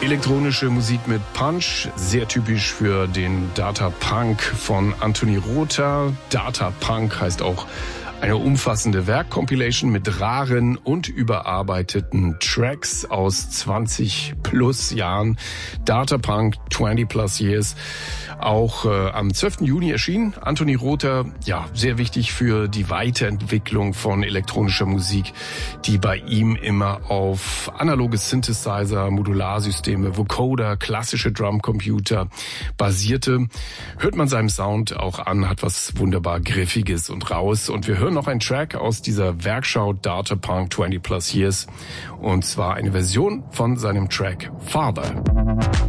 Elektronische Musik mit Punch, sehr typisch für den Data Punk von Anthony Rother. Data Punk heißt auch eine umfassende Werkcompilation mit raren und überarbeiteten Tracks aus 20 plus Jahren. Data Punk 20 plus years. Auch am 12. Juni erschienen. Anthony Rother, ja, sehr wichtig für die Weiterentwicklung von elektronischer Musik, die bei ihm immer auf analoge Synthesizer, Modularsysteme, Vocoder, klassische Drumcomputer basierte. Hört man seinem Sound auch an, hat was wunderbar Griffiges und Raues. Und wir hören noch einen Track aus dieser Werkschau Data Punk 20 plus years. Und zwar eine Version von seinem Track Father.